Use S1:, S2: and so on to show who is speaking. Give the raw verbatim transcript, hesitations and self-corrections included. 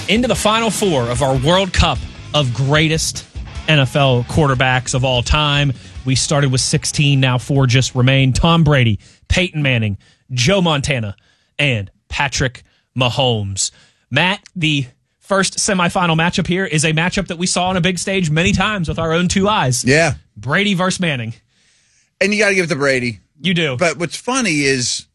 S1: into the final four of our World Cup of greatest N F L quarterbacks of all time. We started with sixteen, now four just remain. Tom Brady, Peyton Manning, Joe Montana, and Patrick Mahomes. Matt, the first semifinal matchup here is a matchup that we saw on a big stage many times with our own two eyes.
S2: Yeah.
S1: Brady versus Manning.
S2: And you got to give it to Brady.
S1: You do.
S2: But what's funny is